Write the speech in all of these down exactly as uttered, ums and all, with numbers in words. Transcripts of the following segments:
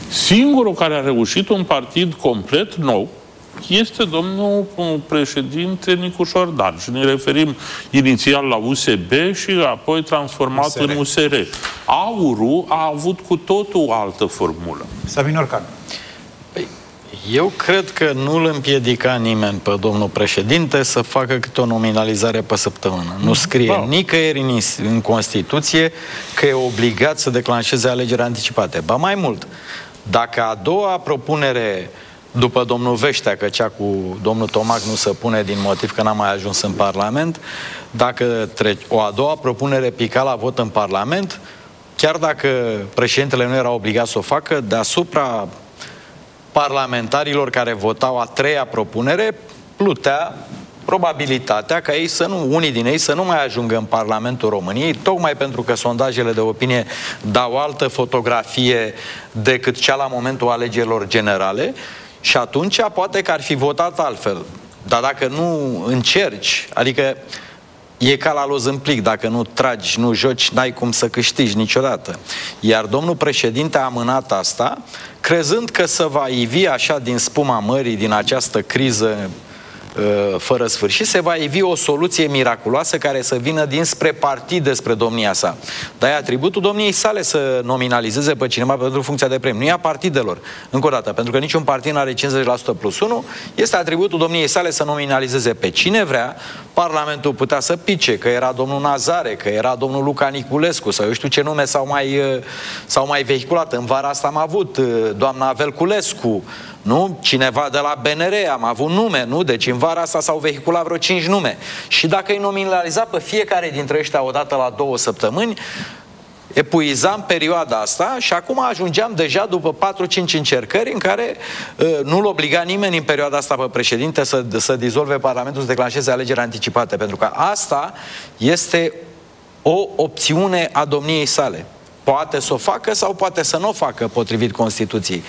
Singurul care a reușit un partid complet nou este domnul președinte Nicușor Dan. Și ne referim inițial la U S B și apoi transformat U S R în U S R. Aurul a avut cu totul o altă formulă. Sabin Orcan. Eu cred că nu îl împiedica nimeni pe domnul președinte să facă câte o nominalizare pe săptămână. Nu scrie da. nicăieri în, în Constituție că e obligat să declanșeze alegeri anticipate. Ba mai mult, dacă a doua propunere după domnul Veștea, că cea cu domnul Tomac nu se pune din motiv că n-a mai ajuns în Parlament, dacă o a doua propunere pica la vot în Parlament, chiar dacă președintele nu era obligat să o facă, deasupra parlamentarilor care votau a treia propunere, plutea probabilitatea ca ei să nu, unii din ei să nu mai ajungă în Parlamentul României, tocmai pentru că sondajele de opinie dau altă fotografie decât cea la momentul alegerilor generale și atunci poate că ar fi votat altfel. Dar dacă nu încerci, adică e ca la lozâmplic, dacă nu tragi, nu joci, n-ai cum să câștigi niciodată. Iar domnul președinte a amânat asta, crezând că se va ivi așa din spuma mării, din această criză fără sfârșit, se va ivi o soluție miraculoasă care să vină dinspre partid despre domnia sa. Dar e atributul domniei sale să nominalizeze pe cineva pentru funcția de premiu. Nu e a partidelor. Încă o dată, pentru că niciun partid nu are cincizeci la sută plus unu, este atributul domniei sale să nominalizeze pe cine vrea. Parlamentul putea să pice, că era domnul Nazare, că era domnul Luca Niculescu, sau eu știu ce nume s-au mai, s-au mai vehiculat. În vara asta am avut doamna Avelculescu, nu? Cineva de la B N R, am avut nume, nu? Deci în vara asta s-au vehiculat vreo cinci nume. Și dacă îi nominaliza pe fiecare dintre ăștia odată la două săptămâni, epuizam perioada asta și acum ajungeam deja după patru cinci încercări în care uh, nu-l obliga nimeni în perioada asta pe președinte să, să dizolve Parlamentul, să declanșeze alegeri anticipate, pentru că asta este o opțiune a domniei sale. Poate să o facă sau poate să nu o facă potrivit Constituției.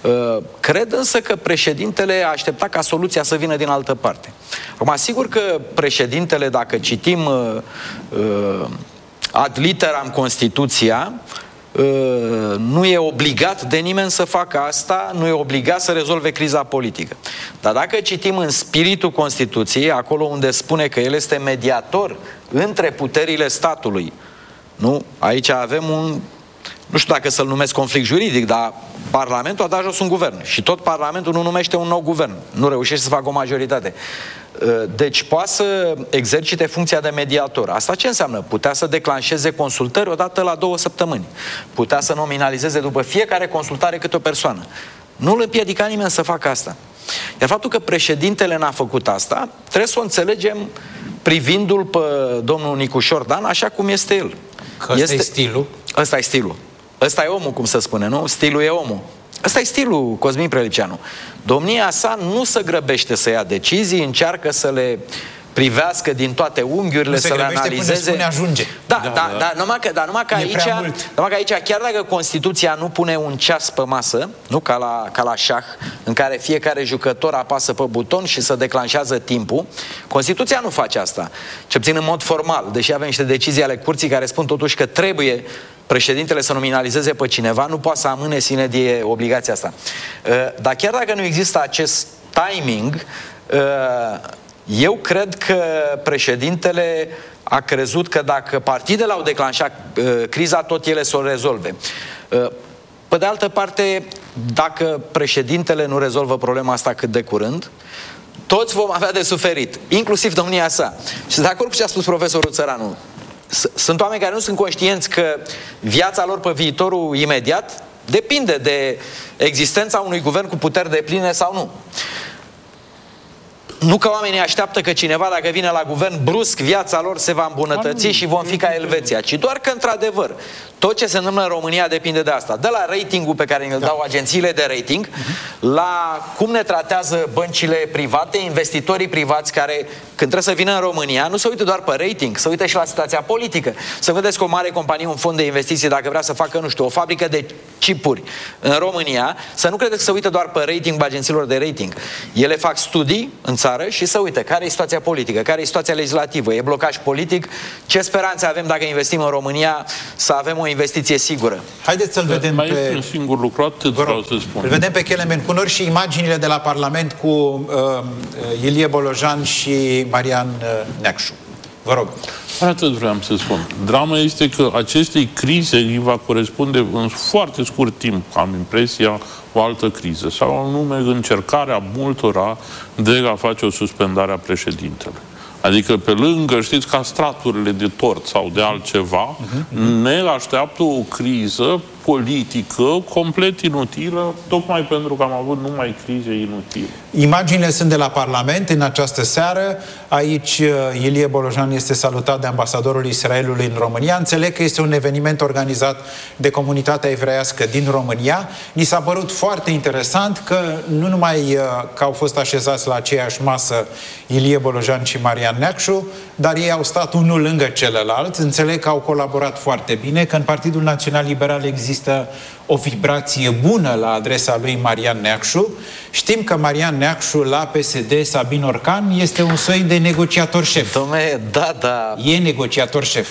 Cred însă că președintele a așteptat ca soluția să vină din altă parte. Acum, asigur că președintele, dacă citim ad literam Constituția, nu e obligat de nimeni să facă asta, nu e obligat să rezolve criza politică. Dar dacă citim în spiritul Constituției, acolo unde spune că el este mediator între puterile statului, nu? Aici avem un, nu știu dacă să-l numesc conflict juridic, dar Parlamentul a dat jos un guvern și tot Parlamentul nu numește un nou guvern. Nu reușește să facă o majoritate. Deci poate să exercite funcția de mediator. Asta ce înseamnă? Putea să declanșeze consultări odată la două săptămâni. Putea să nominalizeze după fiecare consultare câte o persoană. Nu îl împiedica nimeni să facă asta. Iar faptul că președintele n-a făcut asta, trebuie să o înțelegem privindu-l pe domnul Nicușor Dan așa cum este el. Că ăsta e stilul. Ăsta e stilul. Ăsta e omul, cum se spune, nu? Stilul e omul. Ăsta e stilul Cosmin Prelipceanu. Domnia sa nu se grăbește să ia decizii, încearcă să le privească din toate unghiurile, să le analizeze. Până ajunge. Da, da, da, da, numai că, dar numai că aici, numai că aici, chiar dacă Constituția nu pune un ceas pe masă, nu ca la, ca la șah, în care fiecare jucător apasă pe buton și se declanșează timpul, Constituția nu face asta. Ce puțin în mod formal, deși avem niște decizii ale curții care spun totuși că trebuie președintele să nominalizeze pe cineva, nu poate să amâne sine die obligația asta. Dar chiar dacă nu există acest timing, eu cred că președintele a crezut că dacă partidele au declanșat uh, criza, tot ele să o rezolve. Uh, pe de altă parte, dacă președintele nu rezolvă problema asta cât de curând, toți vom avea de suferit, inclusiv domnia sa. Și sunt de acord cu ce a spus profesorul Țăranu. Sunt oameni care nu sunt conștienți că viața lor pe viitorul imediat depinde de existența unui guvern cu puteri depline sau nu. Nu că oamenii așteaptă că cineva, dacă vine la guvern, brusc viața lor se va îmbunătăți și vom fi ca Elveția, ci doar că, într-adevăr, tot ce se întâmplă în România depinde de asta. De la ratingul pe care ne-l dau agențiile de rating, la cum ne tratează băncile private, investitorii privați care, când trebuie să vină în România, nu se uită doar pe rating, se uită și la situația politică. Să vedeți că o mare companie, un fond de investiții, dacă vrea să facă, nu știu, o fabrică de chipuri în România, să nu credeți că se uită doar pe ratingul agențiilor de rating. Ele fac studii în țară țară și să uite care e situația politică, care e situația legislativă, e blocaj politic, ce speranțe avem dacă investim în România să avem o investiție sigură. Haideți să-l vedem mai pe... este un singur lucru, atât vreau să spun. Îl vedem pe Kelemen Hunor și imaginile de la Parlament cu uh, Ilie Bolojan și Marian uh, Neacșu. Vă rog. Atât vreau să spun. Drama este că acestei crize îi va corespunde în foarte scurt timp, am impresia, o altă criză. Sau anume încercarea multora de a face o suspendare a președintelui. Adică pe lângă, știți, ca straturile de tort sau de altceva, uh-huh, uh-huh. ne așteaptă o criză politică complet inutilă, tocmai pentru că am avut numai crize inutile. Imaginile sunt de la Parlament în această seară. Aici Ilie Bolojan este salutat de ambasadorul Israelului în România. Înțeleg că este un eveniment organizat de comunitatea evreiască din România. Ni s-a părut foarte interesant că nu numai că au fost așezați la aceeași masă Ilie Bolojan și Marian Neacșu, dar ei au stat unul lângă celălalt. Înțeleg că au colaborat foarte bine, că în Partidul Național Liberal există o vibrație bună la adresa lui Marian Neacșu. Știm că Marian Neacșu la P S D, Sabin Orcan, este un soi de negociator șef. Dom'le, da, da. E negociator șef.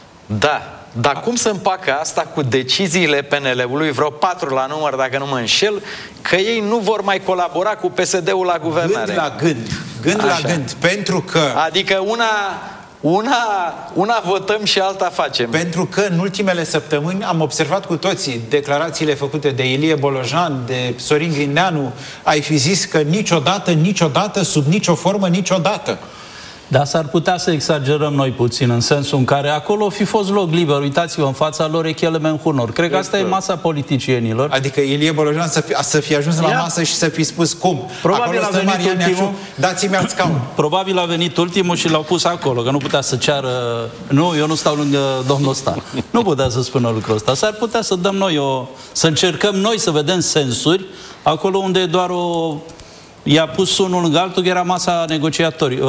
Da. Dar cum să împacă asta cu deciziile P N L-ului, vreo patru la număr, dacă nu mă înșel, că ei nu vor mai colabora cu P S D-ul la guvernare? Gând la gând. Gând Așa. la gând. Pentru că... Adică una... Una, una votăm și alta facem. Pentru că în ultimele săptămâni am observat cu toții declarațiile făcute de Ilie Bolojan, de Sorin Grindeanu. Ai fi zis că niciodată, niciodată, sub nicio formă, niciodată. Dar s-ar putea să exagerăm noi puțin, în sensul în care acolo o fi fost loc liber. Uitați-vă, în fața lor e Kelemen Hunor. Cred că asta e masa politicienilor. Adică Ilie Bolojan să fi, să fi ajuns la masă și să fi spus cum. Probabil a venit Marian ultimul. Dați-mi alt scaun. Probabil a venit ultimul și l-au pus acolo, că nu putea să ceară... Nu, eu nu stau lângă domnul ăsta. Nu putea să spună lucrul ăsta. S-ar putea să dăm noi o... Să încercăm noi să vedem sensuri acolo unde e doar o... I-a pus unul lângă altul, că era masa negociatorii,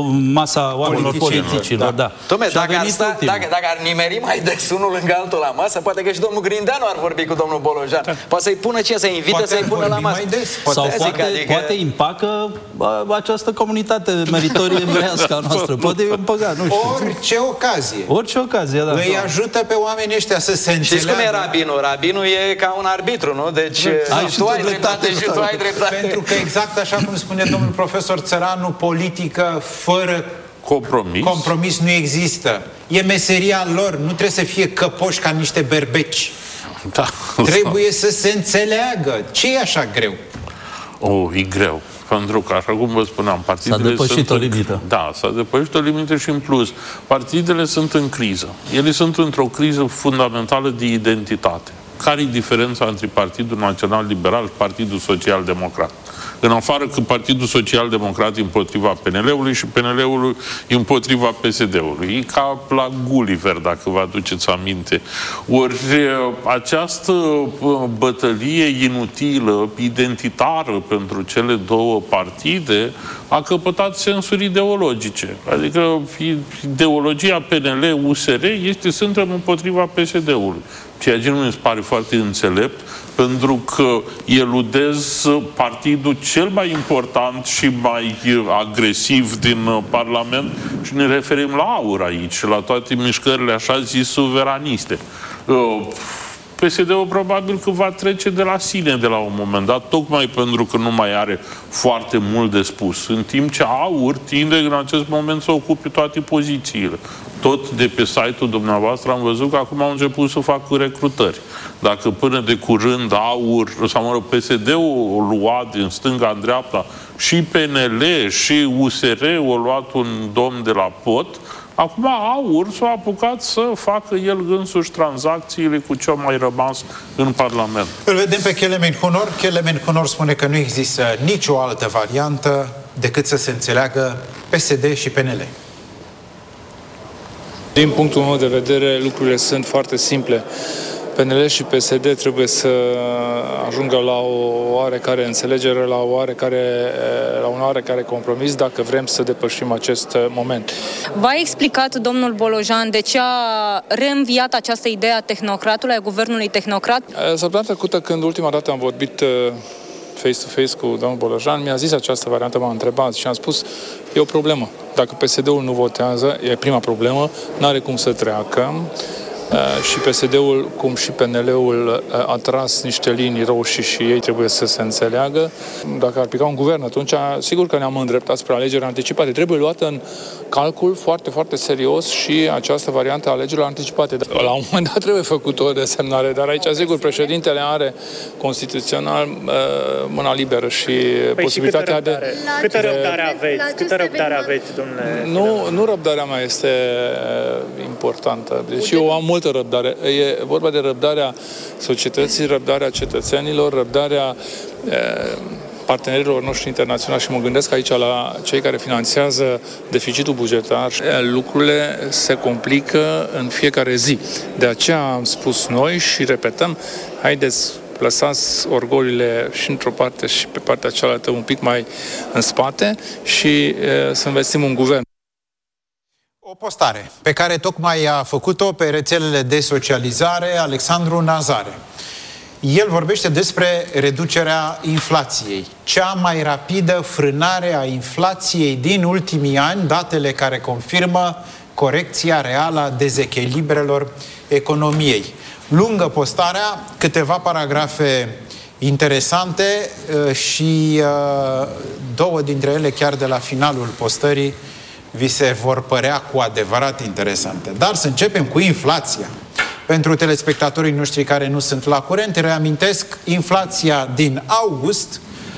masa oamenilor politicilor, da. da. Dom'le, dacă, dacă, dacă ar nimeri mai des unul lângă altul la masă, poate că și domnul Grindeanu ar vorbi cu domnul Bolojan. Da. Poate să-i pună ce, să-i invite să-i pună la masă. Sau poate, adică... poate împacă această comunitate meritorie evreiască a noastră. Poate îi împăca, nu știu. Orice ocazie. Orice ocazie, da. Îi ajută pe oamenii ăștia să se înțeleagă. Știți cum e rabinul? Rabinul e ca un arbitru, nu? Deci tu ai dreptate și tu ai dreptate. Pentru că exact așa cum spune domnul profesor Țăranu, politică fără compromis. compromis nu există. E meseria lor, nu trebuie să fie căpoși ca niște berbeci. Da. Trebuie să se înțeleagă. Ce e așa greu? Oh, e greu. Pentru că, așa cum vă spuneam, partidele s-a depășit sunt o limită. Da, s-a depășit o limită și în plus. Partidele sunt în criză. Ele sunt într-o criză fundamentală de identitate. Care e diferența între Partidul Național Liberal și Partidul Social Democrat? În afară că Partidul Social Democrat e împotriva P N L-ului și P N L-ul e împotriva P S D-ului. E ca la Gulliver, dacă vă aduceți aminte. Ori această bătălie inutilă, identitară pentru cele două partide, a căpătat sensuri ideologice. Adică ideologia P N L-U S R este suntem împotriva P S D-ului. Ceea ce nu mi se pare foarte înțelept, pentru că eludez partidul cel mai important și mai agresiv din Parlament și ne referim la AUR aici, la toate mișcările așa zis suveraniste. P S D-ul probabil că va trece de la sine de la un moment dat, tocmai pentru că nu mai are foarte mult de spus. În timp ce AUR tinde în acest moment să ocupe toate pozițiile. Tot de pe site-ul dumneavoastră am văzut că acum au început să facă recrutări. Dacă până de curând AUR, sau mă rog, P S D-ul o lua din stânga în dreapta și P N L și U S R o luat un domn de la pot, acum AUR s-a apucat să facă el însuși tranzacțiile cu ce-a mai rămas în Parlament. Îl vedem pe Kelemen Hunor. Kelemen Hunor spune că nu există nicio altă variantă decât să se înțeleagă P S D și P N L. Din punctul meu de vedere, lucrurile sunt foarte simple. P N L și P S D trebuie să ajungă la o oarecare înțelegere, la, o oarecare, la un oarecare compromis dacă vrem să depășim acest moment. V-a explicat domnul Bolojan de ce a reînviat această idee a tehnocratului, a guvernului tehnocrat? Săptămâna trecută, când ultima dată am vorbit face-to-face cu domnul Bolojan, mi-a zis această variantă, m-a întrebat și am spus, e o problemă. Dacă P S D-ul nu votează, e prima problemă, n-are cum să treacă. Și P S D-ul, cum și P N L-ul, a tras niște linii roșii și ei trebuie să se înțeleagă. Dacă ar pica un guvern, atunci sigur că ne-am îndreptat spre alegeri anticipate. Trebuie luată în calcul foarte, foarte serios și această variantă a alegerilor anticipate. La un moment dat trebuie făcut o desemnare, dar aici, sigur, președintele are constituțional mâna liberă și păi posibilitatea și câtă de... Câtă răbdare aveți? Câtă răbdare aveți, domnule? Nu, nu răbdarea mea este importantă. Deci eu am multă răbdare. E vorba de răbdarea societății, răbdarea cetățenilor, răbdarea e, partenerilor noștri internaționali și mă gândesc aici la cei care finanțează deficitul bugetar. Lucrurile se complică în fiecare zi. De aceea am spus noi și repetăm, haideți, lăsați orgolile și într-o parte și pe partea cealaltă un pic mai în spate și e, să investim în guvern. O postare pe care tocmai a făcut-o pe rețelele de socializare Alexandru Nazare. El vorbește despre reducerea inflației. Cea mai rapidă frânare a inflației din ultimii ani, datele care confirmă corecția reală a dezechilibrelor economiei. Lungă postarea, câteva paragrafe interesante și două dintre ele chiar de la finalul postării vi se vor părea cu adevărat interesante. Dar să începem cu inflația. Pentru telespectatorii noștri care nu sunt la curent, reamintesc inflația din august,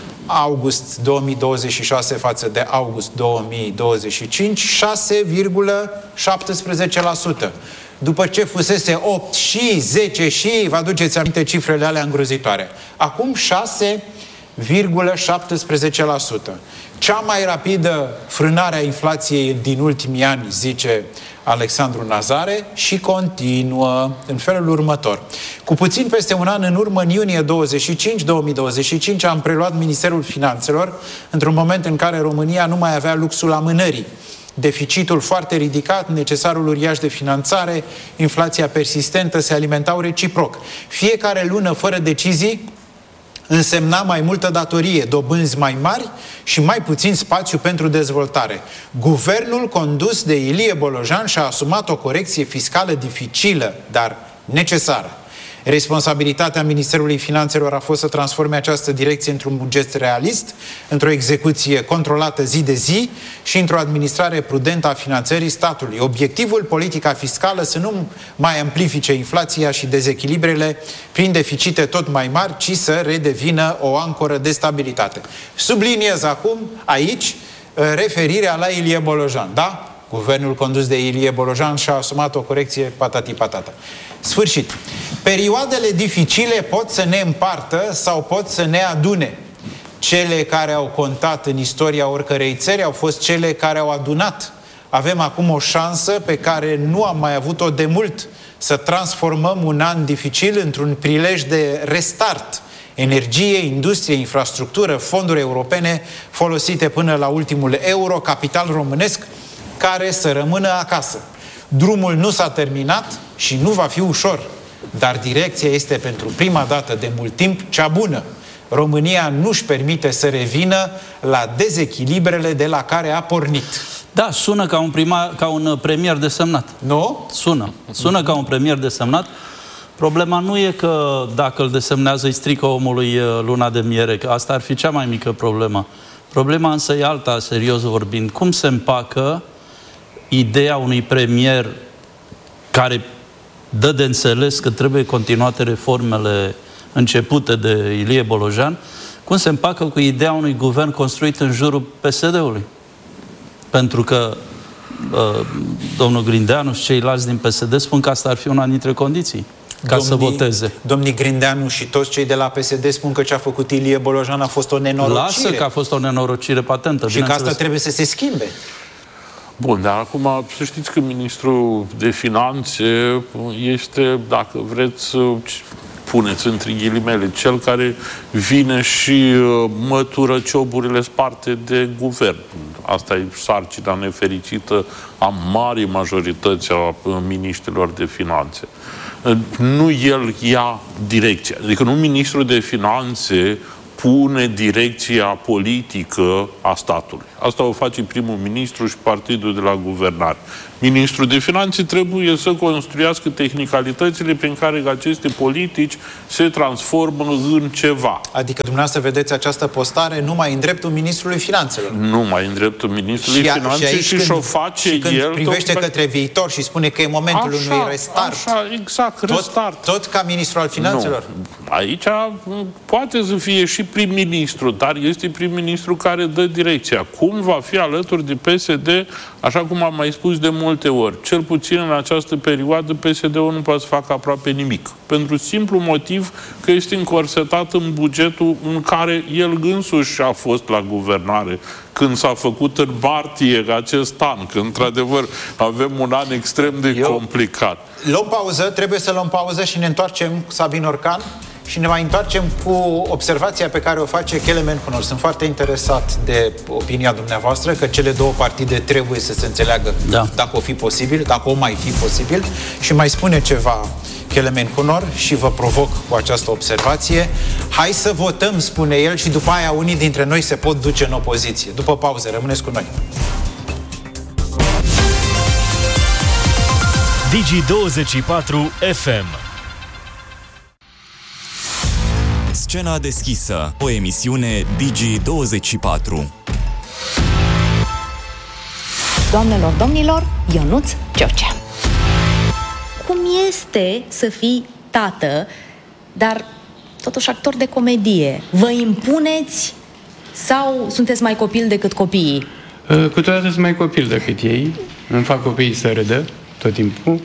august două mii douăzeci și șase față de august două mii douăzeci și cinci, șase virgulă șaptesprezece la sută. După ce fusese opt și zece și, vă aduceți aminte cifrele alea îngrozitoare. Acum șase virgulă șaptesprezece la sută. Cea mai rapidă frânare a inflației din ultimii ani, zice Alexandru Nazare, și continuă în felul următor. Cu puțin peste un an în urmă, în iunie douăzeci și cinci, două mii douăzeci și cinci, am preluat Ministerul Finanțelor într-un moment în care România nu mai avea luxul amânării. Deficitul foarte ridicat, necesarul uriaș de finanțare, inflația persistentă se alimentau reciproc. Fiecare lună fără decizii însemna mai multă datorie, dobânzi mai mari și mai puțin spațiu pentru dezvoltare. Guvernul condus de Ilie Bolojan și-a asumat o corecție fiscală dificilă, dar necesară. Responsabilitatea Ministerului Finanțelor a fost să transforme această direcție într-un buget realist, într-o execuție controlată zi de zi și într-o administrare prudentă a finanțării statului. Obiectivul, politica fiscală, să nu mai amplifice inflația și dezechilibrele prin deficite tot mai mari, ci să redevină o ancoră de stabilitate. Subliniez acum, aici, referirea la Ilie Bolojan. Da? Guvernul condus de Ilie Bolojan și-a asumat o corecție patati-patata. Sfârșit. Perioadele dificile pot să ne împartă sau pot să ne adune. Cele care au contat în istoria oricărei țări au fost cele care au adunat. Avem acum o șansă pe care nu am mai avut-o de mult, să transformăm un an dificil într-un prilej de restart. Energie, industrie, infrastructură, fonduri europene folosite până la ultimul euro, capital românesc care să rămână acasă. Drumul nu s-a terminat și nu va fi ușor, dar direcția este pentru prima dată de mult timp cea bună. România nu-și permite să revină la dezechilibrele de la care a pornit. Da, sună ca un, primar, ca un premier desemnat. Nu? Sună. Sună ca un premier desemnat. Problema nu e că dacă îl desemnează îi strică omului luna de miere, că asta ar fi cea mai mică problemă. Problema însă e alta, serios vorbind. Cum se împacă ideea unui premier care dă de înțeles că trebuie continuate reformele începute de Ilie Bolojan, cum se împacă cu ideea unui guvern construit în jurul P S D-ului? Pentru că uh, domnul Grindeanu și ceilalți din P S D spun că asta ar fi una dintre condiții ca domnii, să voteze. Domnii Grindeanu și toți cei de la P S D spun că ce a făcut Ilie Bolojan a fost o nenorocire. Lasă că a fost o nenorocire patentă. Și că asta trebuie să se schimbe. Bun, dar acum să știți că ministrul de finanțe este, dacă vreți, puneți între ghilimele, cel care vine și mătură cioburile sparte de guvern. Asta e sarcina nefericită a marii majorități a miniștrilor de finanțe. Nu el ia direcția. Adică nu ministrul de finanțe pune direcția politică a statului. Asta o face primul ministru și partidul de la guvernare. Ministrul de Finanțe trebuie să construiască tehnicalitățile prin care aceste politici se transformă în ceva. Adică dumneavoastră vedeți această postare numai în dreptul Ministrului Finanțelor. Numai în dreptul Ministrului și, Finanței și, și o face și când el... privește tot către viitor și spune că e momentul așa, unui restart. Așa, exact, restart. Tot, tot ca Ministrul al Finanțelor? Nu. Aici poate să fie și prim-ministru, dar este prim-ministru care dă direcția. Cum va fi alături de P S D, așa cum am mai spus de multe ori, cel puțin în această perioadă P S D-ul nu poate să facă aproape nimic. Pentru simplu motiv că este încorsetat în bugetul în care el însuși a fost la guvernare, când s-a făcut în martie acest an, când într-adevăr avem un an extrem de Eu... complicat. Luăm pauză, trebuie să luăm pauză și ne întoarcem cu Sabin Orcan și ne mai întoarcem cu observația pe care o face Kelemen Kunor. Sunt foarte interesat de opinia dumneavoastră că cele două partide trebuie să se înțeleagă, da, dacă o fi posibil, dacă o mai fi posibil. Și mai spune ceva Kelemen Kunor și vă provoc cu această observație. Hai să votăm, spune el, și după aia unii dintre noi se pot duce în opoziție. După pauză, rămâneți cu noi. Digi douăzeci și patru F M. Scena deschisă, o emisiune Digi douăzeci și patru. Doamnelor, domnilor, Ionuț George. Cum este să fii tată, dar totuși actor de comedie? Vă impuneți sau sunteți mai copil decât copiii? Câteodată sunt mai copil decât ei. Îmi fac copiii să râdă tot timpul.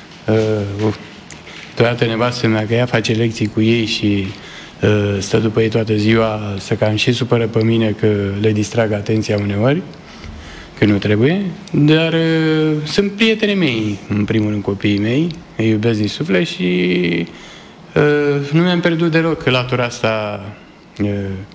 Câteodată nevastă mea că ea face lecții cu ei și stă după ei toată ziua, să cam și supără pe mine că le distrag atenția uneori, că nu trebuie, dar uh, sunt prietenii mei, în primul rând copiii mei, îi iubesc din suflet și uh, nu mi-am pierdut deloc latura asta uh,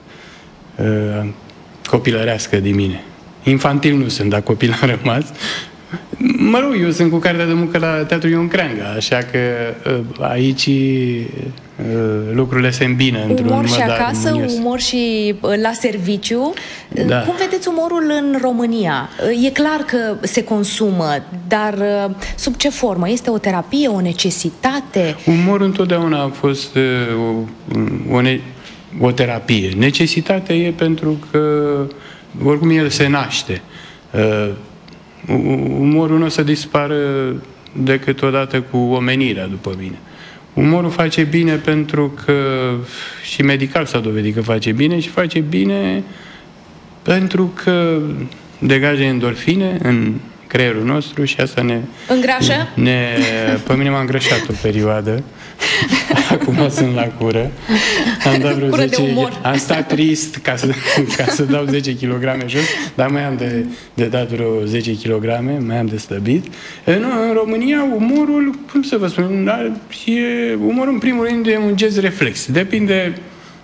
uh, copilărească din mine. Infantil nu sunt, dar copil am rămas. Mă rog, eu sunt cu cartea de muncă la Teatrul Ion Creanga, așa că uh, aici uh, lucrurile se îmbină într-un umor mod și acasă, armonios. umor și uh, la serviciu. Da. Cum vedeți umorul în România? Uh, e clar că se consumă, dar uh, sub ce formă? Este o terapie, o necesitate? Umorul întotdeauna a fost uh, o, o, ne- o terapie. Necesitatea e pentru că oricum el se naște. Uh, Umorul nu o să dispară decât odată cu omenirea, după mine. Umorul face bine pentru că și medical s-a dovedit că face bine și face bine pentru că degajă endorfine în creierul nostru și asta ne... Îngrașă? Ne, pe mine m-a îngrășat o perioadă. Acum sunt la cură. Am dat vreo cură zece, de umor. am stat trist ca să, ca să dau zece kilograme jos, dar mai am de, de dat vreo zece kilograme, mai am de slăbit. Nu, în România umorul, cum să vă spun, e, umorul în primul rând e un gest reflex. Depinde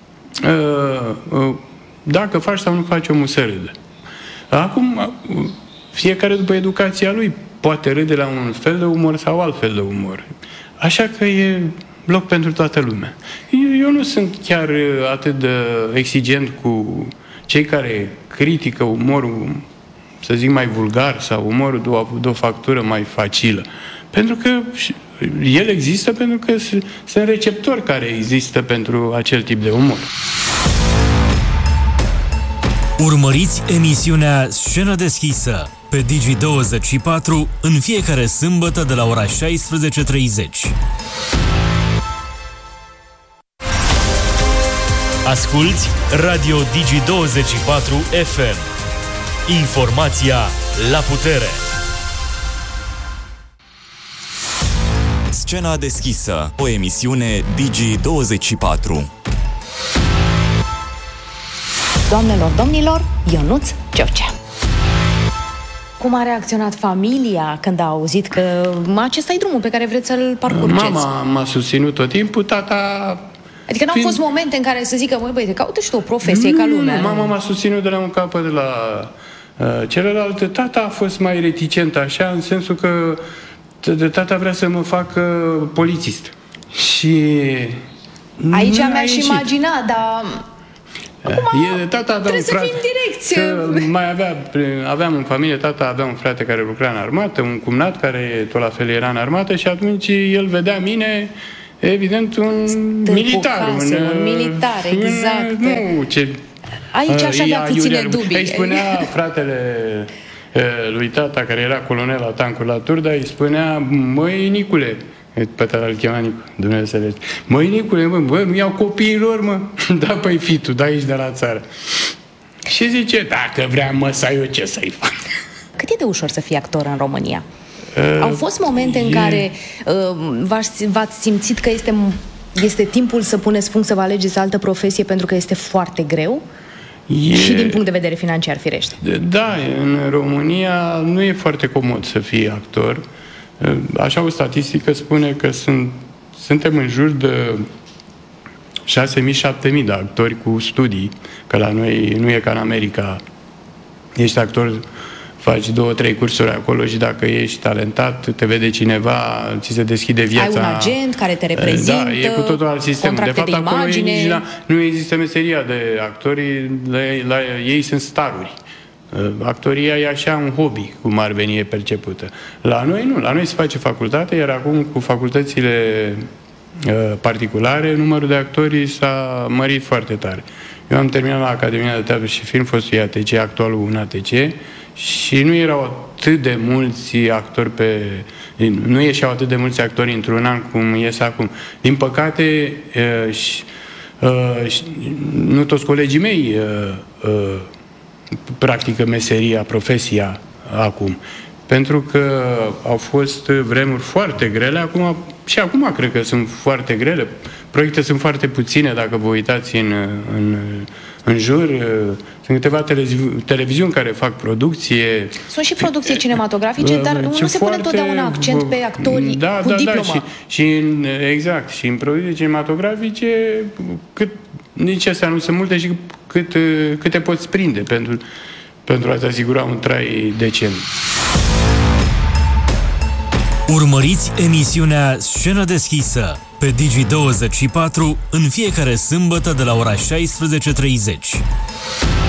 uh, uh, dacă faci sau nu faci omul să râdă. Acum, fiecare după educația lui poate râde la un fel de umor sau alt fel de umor. Așa că e loc pentru toată lumea. Eu, eu nu sunt chiar atât de exigent cu cei care critică umorul, să zic, mai vulgar sau umorul de o, de o factură mai facilă. Pentru că el există, pentru că sunt receptori care există pentru acel tip de umor. Urmăriți emisiunea Scenă deschisă pe Digi douăzeci și patru în fiecare sâmbătă de la ora șaisprezece treizeci. Asculți Radio Digi douăzeci și patru F M. Informația la putere. Scena deschisă, o emisiune Digi douăzeci și patru. Doamnelor, domnilor, Ionuț George. Cum a reacționat familia când a auzit că acesta e drumul pe care vreți să-l parcurgeți? Mama m-a susținut tot timpul, tata... Adică n-au fiind... fost momente în care să zică, măi băi, caută și tu o profesie nu, ca lumea. Nu, mama m-a susținut de la un capăt de la uh, celălalt. Tata a fost mai reticent așa, în sensul că de tata vrea să mă facă polițist. Și... Aici mi-aș imagina, dar... Acum, e, tata avea trebuie un frate, să fii în direcție. Mai avea, aveam în familie, tata avea un frate care lucra în armată, un cumnat care tot la fel era în armată și atunci el vedea mine, evident, un Stăpocase, militar. Un, un militar, un, exact. Nu, ce... Aici aș avea puține dubii. Îi spunea fratele lui tata, care era colonel la tancuri la Turda, îi spunea, măi, Nicule, pe tata îl chema Nicu, Dumnezeu să le... Măi, Nicule, mă, bă, mi iau copiilor, mă. Da, păi, fii tu, da, aici de la țară. Și zice, dacă vrea măsa, eu ce să-i fac? Cât e de ușor să fii actor în România? Uh, Au fost momente în e... care uh, v-ați, v-ați simțit că este, este timpul să puneți punct, să vă alegeți altă profesie pentru că este foarte greu? E... Și din punct de vedere financiar, firește. Da, în România nu e foarte comod să fii actor. Așa o statistică spune că sunt, suntem în jur de șase mii șapte mii de actori cu studii, că la noi nu e ca în America. Ești actor, faci două, trei cursuri acolo și dacă ești talentat, te vede cineva, ți se deschide viața. Ai un agent care te reprezintă, da, e cu totul alt sistem. De fapt, de acolo imagine. Nici la, nu există meseria de actori, la, la, ei sunt staruri. Actoria e așa un hobby, cum ar veni e percepută. La noi nu, la noi se face facultate, iar acum cu facultățile uh, particulare, numărul de actori s-a mărit foarte tare. Eu am terminat la Academia de Teatru și Film, fostul I A T C, actualul U N A T C, și nu erau atât de mulți actori pe... Nu ieșeau atât de mulți actori într-un an cum ies acum. Din păcate, uh, și, uh, și, nu toți colegii mei uh, uh, practică meseria, profesia acum. Pentru că au fost vremuri foarte grele, acum, și acum cred că sunt foarte grele. Proiecte sunt foarte puține, dacă vă uitați în, în, în jur. Sunt câteva televizi- televiziuni care fac producție. Sunt și producții cinematografice, dar nu se pune totdeauna accent pe actorii da, cu da, diplomă. Da, și, și în, exact. Și în producții cinematografice, cât, nici astea nu sunt multe și cât, cât te poți prinde pentru, pentru a-ți asigura un trai decent. Urmăriți emisiunea Scenă deschisă pe Digi douăzeci și patru în fiecare sâmbătă de la ora șaisprezece și treizeci.